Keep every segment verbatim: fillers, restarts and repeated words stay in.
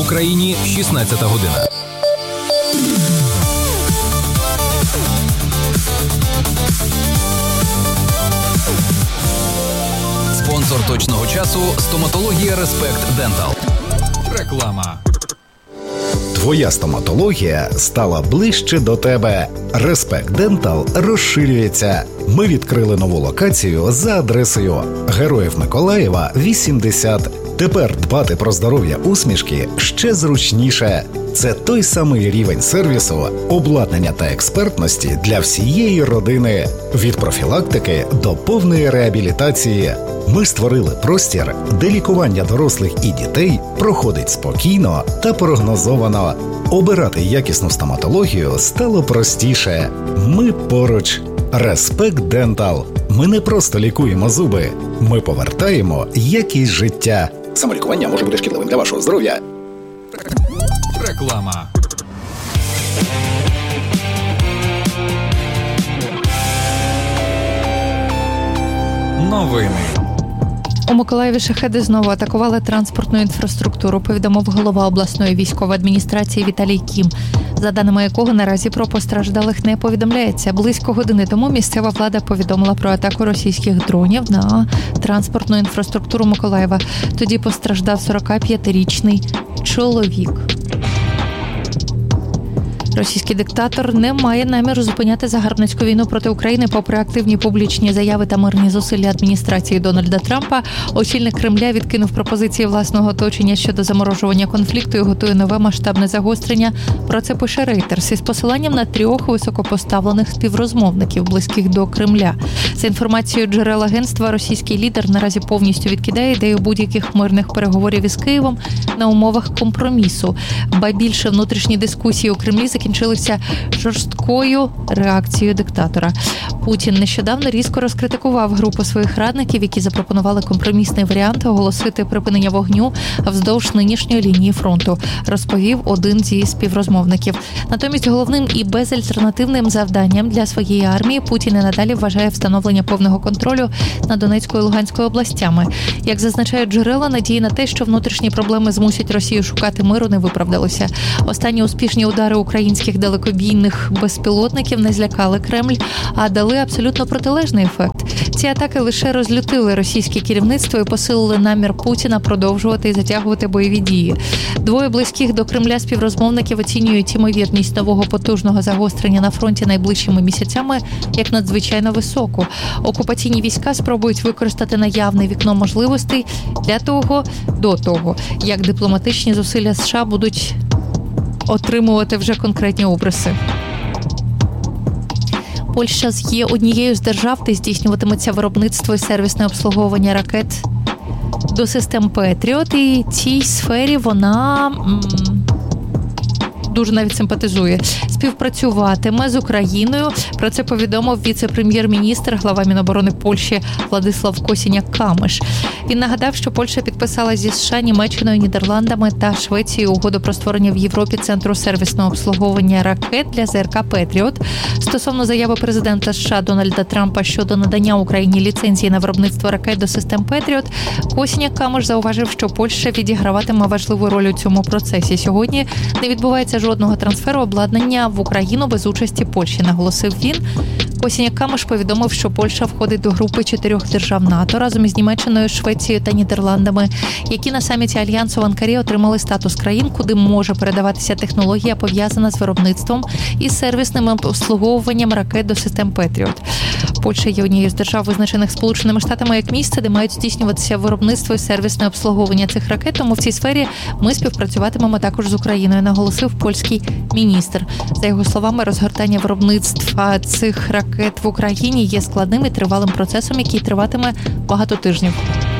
Україні шістнадцята година. Спонсор точного часу – стоматологія Респект Дентал. Реклама. Твоя стоматологія стала ближче до тебе. Респект Дентал розширюється. Ми відкрили нову локацію за адресою Героїв Миколаєва, вісімдесят. Тепер дбати про здоров'я усмішки ще зручніше. Це той самий рівень сервісу, обладнання та експертності для всієї родини. Від профілактики до повної реабілітації. Ми створили простір, де лікування дорослих і дітей проходить спокійно та прогнозовано. Обирати якісну стоматологію стало простіше. Ми поруч. Респект Дентал. Ми не просто лікуємо зуби. Ми повертаємо якість життя. Самолікування може бути шкідливим для вашого здоров'я. Реклама. Новини. У Миколаєві шахеди знову атакували транспортну інфраструктуру, повідомив голова обласної військової адміністрації Віталій Кім, за даними якого наразі про постраждалих не повідомляється. Близько години тому місцева влада повідомила про атаку російських дронів на транспортну інфраструктуру Миколаєва. Тоді постраждав сорокап'ятирічний чоловік. Російський диктатор не має наміру зупиняти загарбницьку війну проти України попри активні публічні заяви та мирні зусилля адміністрації Дональда Трампа. Очільник Кремля відкинув пропозиції власного оточення щодо заморожування конфлікту і готує нове масштабне загострення. Про це пише Reuters із посиланням на трьох високопоставлених співрозмовників, близьких до Кремля. За інформацією джерел агентства, російський лідер наразі повністю відкидає ідею будь-яких мирних переговорів із Києвом на умовах компромісу. Ба більше, внутрішні дискусії у Кремлі закінчилися жорсткою реакцією диктатора. Путін нещодавно різко розкритикував групу своїх радників, які запропонували компромісний варіант оголосити припинення вогню вздовж нинішньої лінії фронту, розповів один зі співрозмовників. Натомість головним і безальтернативним завданням для своєї армії Путін і надалі вважає встановлення повного контролю над Донецькою і Луганською областями. Як зазначають джерела, надії на те, що внутрішні проблеми змусять Росію шукати миру, не виправдалися. Останні успішні удари українських далекобійних безпілотників не злякали Кремль, а дали абсолютно протилежний ефект. Ці атаки лише розлютили російське керівництво і посилили намір Путіна продовжувати і затягувати бойові дії. Двоє близьких до Кремля співрозмовників оцінюють ймовірність нового потужного загострення на фронті найближчими місяцями як надзвичайно високу. Окупаційні війська спробують використати наявне вікно можливостей для того, до того, як дипломатичні зусилля США будуть отримувати вже конкретні обриси. Польща є однією з держав, де здійснюватиметься виробництво і сервісне обслуговування ракет до систем Петріот, і цій сфері вона м- дуже навіть симпатизує. Співпрацюватиме з Україною. Про це повідомив віце-прем'єр-міністр, глава Міноборони Польщі Владислав Косіняк-Камиш. Він нагадав, що Польща підписала зі США, Німеччиною, Нідерландами та Швецією угоду про створення в Європі центру сервісного обслуговування ракет для ЗРК «Петріот». Стосовно заяви президента США Дональда Трампа щодо надання Україні ліцензії на виробництво ракет до систем «Петріот», Косіняк-Камиш зауважив, що Польща відіграватиме важливу роль у цьому процесі. Сьогодні не відбувається жодного трансферу обладнання в Україну без участі Польщі, наголосив він. Косіняк-Камиш повідомив, що Польща входить до групи чотирьох держав НАТО разом із Німеччиною, Швецією та Нідерландами, які на саміті Альянсу в Анкарі отримали статус країн, куди може передаватися технологія, пов'язана з виробництвом і сервісним обслуговуванням ракет до систем «Петріот». Польща є однією з держав, визначених Сполученими Штатами як місце, де мають здійснюватися виробництво і сервісне обслуговування цих ракет, тому в цій сфері ми співпрацюватимемо також з Україною, наголосив польський міністр. За його словами, розгортання виробництва цих ракет в Україні є складним і тривалим процесом, який триватиме багато тижнів.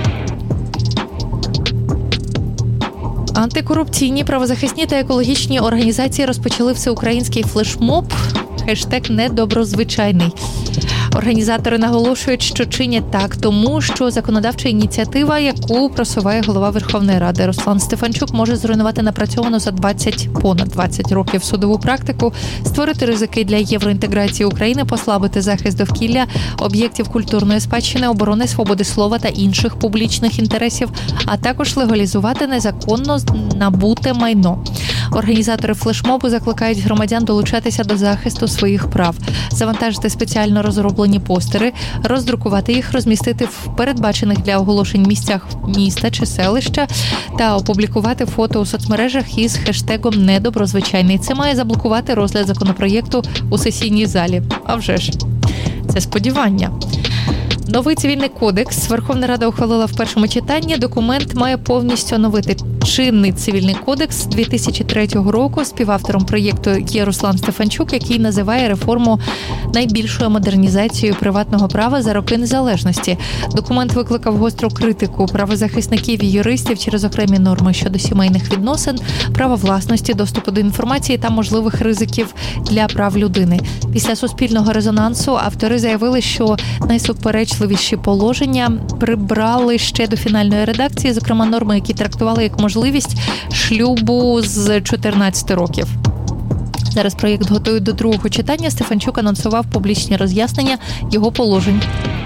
Антикорупційні, правозахисні та екологічні організації розпочали всеукраїнський флешмоб хештег «Недоброзвичайний». Організатори наголошують, що чинять так, тому що законодавча ініціатива, яку просуває голова Верховної Ради Руслан Стефанчук, може зруйнувати напрацьовану за двадцять, понад двадцять років судову практику, створити ризики для євроінтеграції України, послабити захист довкілля, об'єктів культурної спадщини, оборони, свободи слова та інших публічних інтересів, а також легалізувати незаконно набуте майно. Організатори флешмобу закликають громадян долучатися до захисту своїх прав, завантажити спеціально розроблені постери, роздрукувати їх, розмістити в передбачених для оголошень місцях міста чи селища та опублікувати фото у соцмережах із хештегом «Недоброзвичайний». Це має заблокувати розгляд законопроєкту у сесійній залі. А вже ж, це сподівання. Новий цивільний кодекс Верховна Рада ухвалила в першому читанні. Документ має повністю оновити чинний цивільний кодекс дві тисячі третього року. Співавтором проєкту є Руслан Стефанчук, який називає реформу найбільшою модернізацією приватного права за роки незалежності. Документ викликав гостру критику правозахисників і юристів через окремі норми щодо сімейних відносин, права власності, доступу до інформації та можливих ризиків для прав людини. Після суспільного резонансу автори заявили, що найсуперечливіші положення прибрали ще до фінальної редакції, зокрема норми, які трактували як можливість шлюбу з чотирнадцяти років. Зараз проєкт готують до другого читання. Стефанчук анонсував публічні роз'яснення його положень.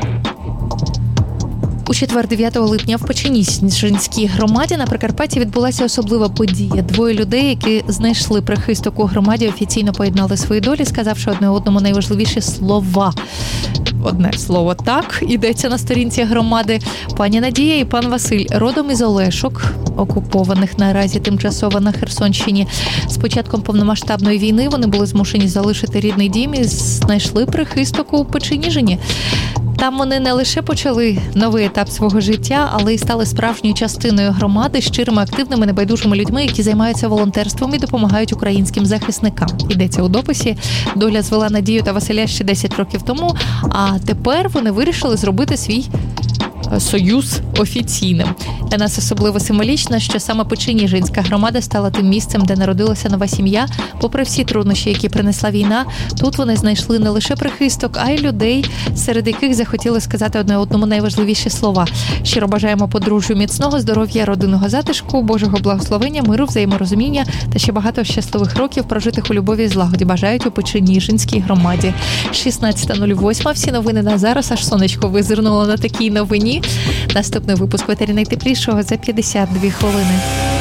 У четвер, дев'ятого липня, в Печеніжинській громаді на Прикарпатті відбулася особлива подія. Двоє людей, які знайшли прихисток у громаді, офіційно поєднали свої долі, сказавши одне одному найважливіші слова. Одне слово «так» йдеться на сторінці громади. Пані Надія і пан Василь родом із Олешок, окупованих наразі тимчасово на Херсонщині. З початком повномасштабної війни вони були змушені залишити рідний дім і знайшли прихисток у Печеніжині. Там вони не лише почали новий етап свого життя, але й стали справжньою частиною громади, щирими, активними, небайдужими людьми, які займаються волонтерством і допомагають українським захисникам. Йдеться у дописі. Доля звела Надію та Василя ще десять років тому, а тепер вони вирішили зробити свій союз офіційним. Для нас особливо символічно, що саме Печеніжинська громада стала тим місцем, де народилася нова сім'я. Попри всі труднощі, які принесла війна, тут вони знайшли не лише прихисток, а й людей, серед яких захотіли сказати одне одному найважливіші слова. Щиро бажаємо подружжю міцного здоров'я, родинного затишку, Божого благословення, миру, взаєморозуміння та ще багато щасливих років, прожитих у любові і злагоді, бажають у Печеніжинській громаді. шістнадцята нуль вісім. Всі новини на зараз, аж сонечко визирнуло на такій новині. Наступний випуск «Ветері найтеплішого» за п'ятдесят дві хвилини.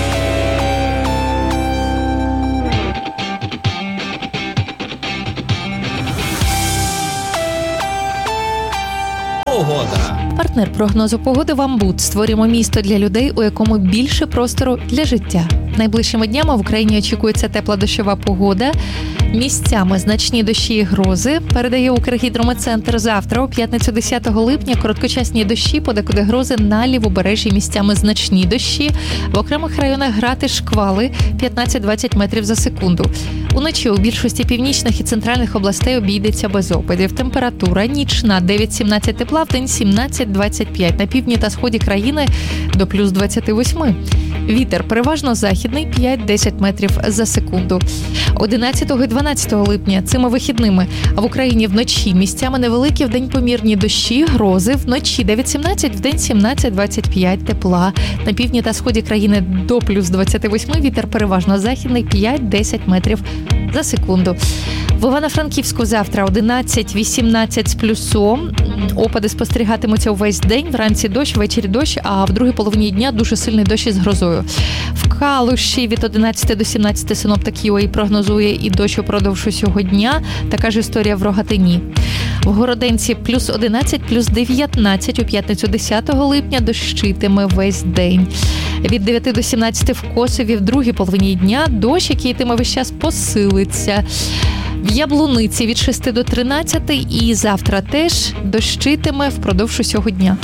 Погода. Партнер прогнозу погоди «Вамбут». Створюємо місто для людей, у якому більше простору для життя. Найближчими днями в Україні очікується тепла дощова погода. Місцями значні дощі і грози. Передає Укргідрометцентр. Завтра, у п'ятницю десятого липня, короткочасні дощі, подекуди грози на лівобережжі, місцями значні дощі. В окремих районах грати шквали п'ятнадцять-двадцять метрів за секунду. Уночі у більшості північних і центральних областей обійдеться без опадів. Температура нічна дев'ять-сімнадцять тепла, вдень сімнадцять-двадцять п'ять. На півдні та сході країни до плюс двадцять вісім. Вітер переважно західний п'ять-десять метрів за секунду. одинадцятого і дванадцятого липня цими вихідними в Україні вночі місцями невеликі, вдень помірні дощі, грози. Вночі дев'ять-сімнадцять, вдень сімнадцять-двадцять п'ять тепла. На півдні та сході країни до плюс двадцять вісім. Вітер переважно західний п'ять-десять метрів за секунду. В Івано-Франківську завтра одинадцять-вісімнадцять з плюсом. Опади спостерігатимуться увесь день. Вранці дощ, ввечері дощ, а в другій половині дня дуже сильний дощ із грозою. В Калуші від одинадцяти до сімнадцяти синоптик ЮА прогнозує і дощ упродовж усього дня. Така ж історія в Рогатині. В Городенці плюс одинадцять, плюс дев'ятнадцять. У п'ятницю десятого липня дощитиме весь день. Від дев'яти до сімнадцяти в Косові в другій половині дня дощ, який йтиме весь час, посилиться. В Яблуниці від шести до тринадцяти і завтра теж дощитиме впродовж усього дня.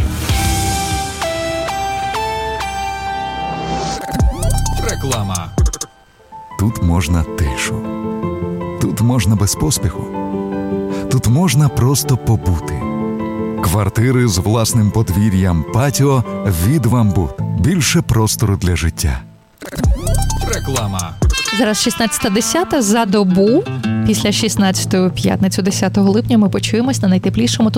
Реклама. Тут можна тишу. Тут можна без поспіху. Тут можна просто побути. Квартири з власним подвір'ям, патіо від «Вамбут». Більше простору для життя. Реклама. Зараз шістнадцята десята за добу. Після шістнадцятої у п'ятницю десятого липня ми почуємось на найтеплішому тут